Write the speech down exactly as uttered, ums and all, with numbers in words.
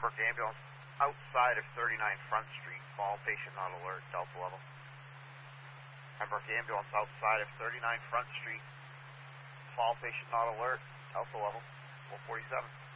Pembroke ambulance outside of thirty-nine Front Street. Fall patient not alert. Delta level. Pembroke ambulance outside of thirty-nine Front Street. Fall patient not alert. Delta level. one forty-seven.